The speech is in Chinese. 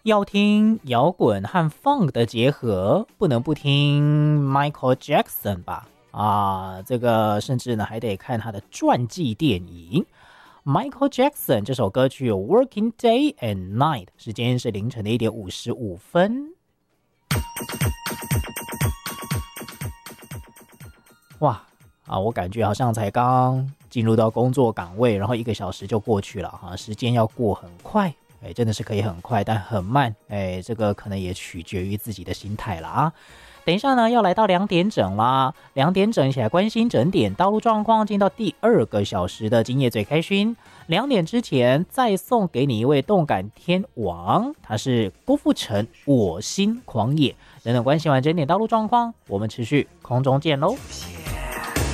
要听摇滚和 funk 的结合，不能不听 Michael Jackson 吧？这个甚至呢还得看他的传记电影。Michael Jackson 这首歌曲有 Working Day and Night， 时间是凌晨的1点55分。哇我感觉好像才刚进入到工作岗位，然后1个小时就过去了时间要过很快，真的是可以很快，但很慢，这个可能也取决于自己的心态了等一下呢，要来到2点整啦，2点整一起来关心整点道路状况，进到第2个小时的今夜最开心。2点之前再送给你一位动感天王，他是郭富城，我心狂野。等等关心完整点道路状况，我们持续空中见喽。